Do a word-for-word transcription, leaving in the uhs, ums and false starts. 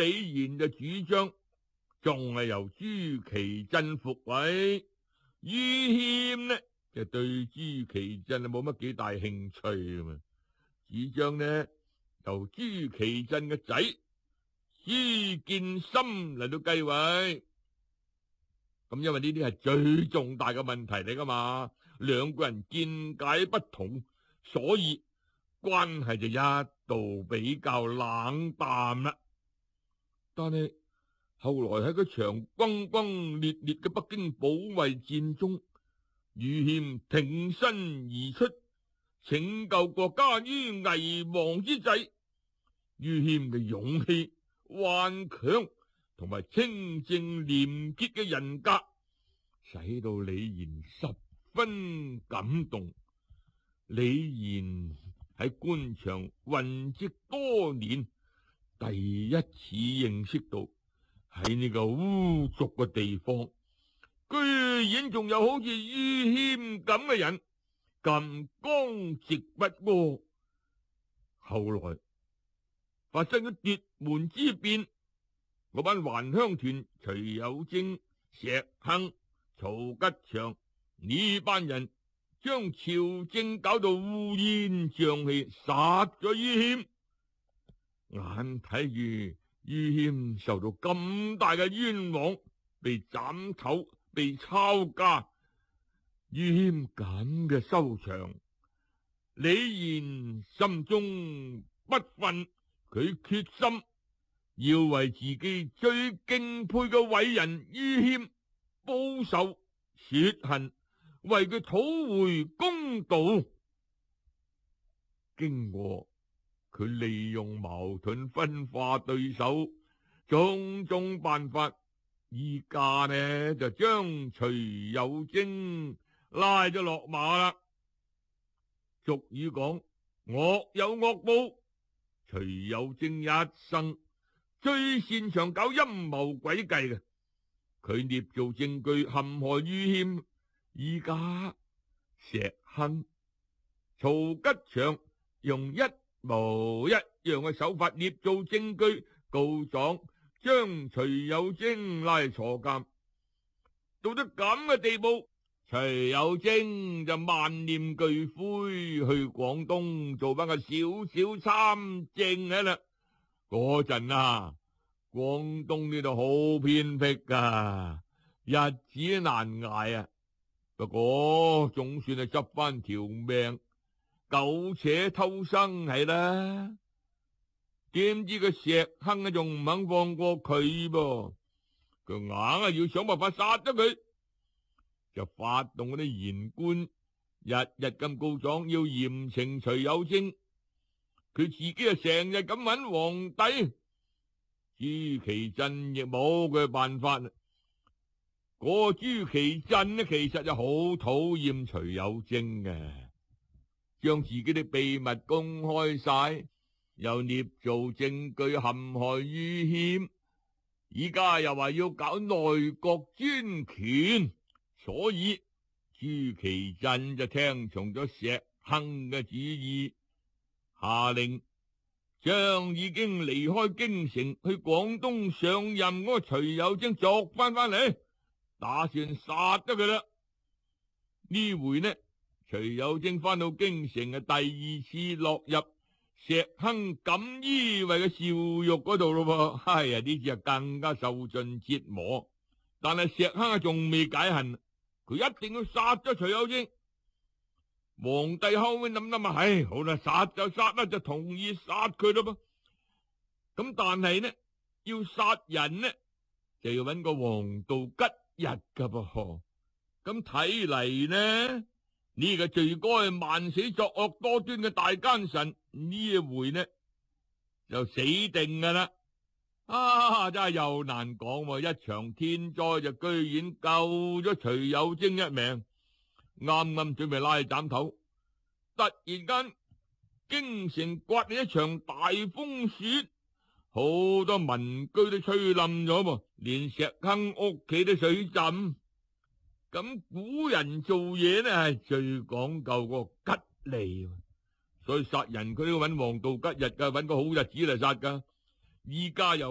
李賢就主張，仲係由朱祁鎮復位。于謙呢就對朱祁鎮冇乜幾大興趣啊嘛，主張呢由朱祁鎮嘅仔朱見深嚟到繼位。咁因為呢啲係最重大嘅問題嚟噶嘛，兩個人見解不同，所以關係就一度比較冷淡啦。但係後來喺嗰場轟轟烈烈嘅北京保衛戰中，于謙挺身而出，拯救國家於危亡之際。于謙嘅勇氣、頑強同埋清正廉潔嘅人格，使到李賢十分感動。李賢喺官場混跡多年，第一次認識到喺呢個污濁嘅地方，居然仲有好似于謙咁嘅人，咁剛直不阿。後來發生咗奪門之變，嗰班還鄉團徐有貞、石亨、曹吉祥呢班人將朝政搞到烏煙瘴氣，殺咗于謙。眼睇住于謙受到咁大嘅冤枉，被斬頭、被抄家，于謙咁嘅收場，李賢心中不忿，佢決心要為自己最敬佩嘅偉人于謙報仇雪恨，為佢討回公道。經過佢利用矛盾分化對手，種種辦法，依家呢就將徐有貞拉咗落馬啦。俗語講惡有惡報，徐有貞一生最擅長搞陰謀詭計嘅，佢捏造證據陷害于謙。依家石亨、曹吉祥用一模一樣嘅手法捏造證據告狀，將徐有貞拉坐監。到咗咁嘅地步，徐有貞就萬念俱灰，去廣東做翻個小小參政嘅啦。嗰陣啊，廣東呢度好偏僻噶，日子難捱啊。不過總算係執翻條命，苟且偷生係啦。點知個石亨啊，仲唔肯放過佢噃？佢硬係要想辦法殺咗佢，就發動嗰啲言官，日日咁告狀要嚴懲徐有貞。佢自己啊成日咁搵皇帝，朱祁鎮亦冇佢辦法。嗰個朱祁鎮呢，其實就好討厭徐有貞嘅，將自己啲秘密公開晒，又捏造證據陷害于謙，依家又話要搞內閣專權，所以朱祁鎮就聽從咗石亨嘅旨意，下令將已經離開京城去廣東上任嗰個徐有貞捉翻翻嚟，打算殺咗佢啦。呢回呢，徐有貞翻到京城嘅第二次落入石亨錦衣衛嘅少獄嗰度咯噃。哎呀，呢次啊更加受盡折磨，但係石亨啊仲未解恨，佢一定要殺咗徐有貞。皇帝後尾諗諗啊，唉，好啦，殺就殺啦，就同意殺佢咯噃。咁但係呢，要殺人呢，就要搵個黃道吉日噶噃。咁睇嚟呢，呢個罪該萬死作惡多端嘅大奸臣呢一回呢就死定噶啦。啊，真係又難講，一場天災就居然救咗徐有貞一命。啱啱準備拉去斬頭，突然間京城颳起一場大風雪，好多民居都吹冧咗噃，連石亨屋企都水浸。咁古人做嘢呢係最講究個吉利，所以殺人佢都要搵黃道吉日噶，搵個好日子嚟殺噶。依家又